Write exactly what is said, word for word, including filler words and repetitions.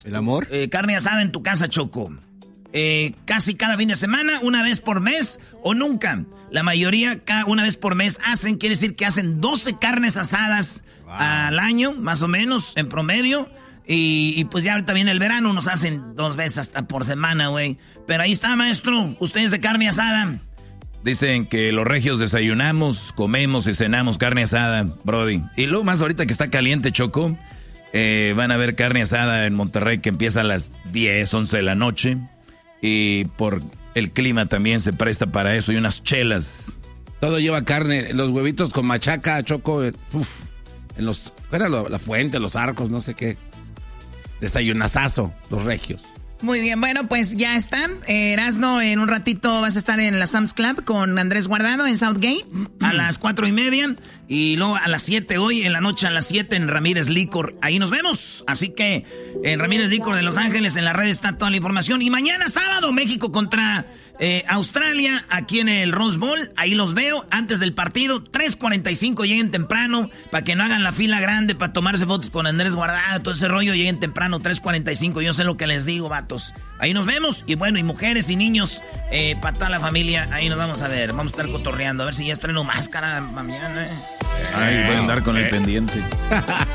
¿El amor? Eh, carne asada en tu casa, Choco. Eh, casi cada fin de semana, una vez por mes o nunca. La mayoría cada una vez por mes hacen, quiere decir que hacen doce carnes asadas wow. al año, más o menos, en promedio. Y, y pues ya ahorita viene el verano, nos hacen dos veces hasta por semana, güey. Pero ahí está, maestro, ustedes de carne asada. Dicen que los regios desayunamos, comemos y cenamos carne asada, brody. Y luego más ahorita que está caliente, Choco, eh, van a ver carne asada en Monterrey que empieza a las diez, once de la noche. Y por el clima también se presta para eso y unas chelas. Todo lleva carne, los huevitos con machaca, Choco, uf, en los, era lo, la fuente, los arcos, no sé qué. Desayunazazo, los regios. Muy bien, bueno, pues ya está. Eh, Erasno, en un ratito vas a estar en la Sam's Club con Andrés Guardado en Southgate. A las cuatro y media. Y luego a las siete hoy, en la noche a las siete en Ramírez Licor. Ahí nos vemos. Así que en Ramírez Licor de Los Ángeles, en la red está toda la información. Y mañana sábado, México contra eh, Australia, aquí en el Rose Bowl. Ahí los veo antes del partido. tres cuarenta y cinco, lleguen temprano, para que no hagan la fila grande para tomarse fotos con Andrés Guardado, todo ese rollo. Lleguen temprano, tres cuarenta y cinco. Yo sé lo que les digo, vatos. Ahí nos vemos. Y bueno, y mujeres y niños, eh, para toda la familia, ahí nos vamos a ver. Vamos a estar cotorreando. A ver si ya estreno máscara mañana. Ay, voy a andar con el pendiente.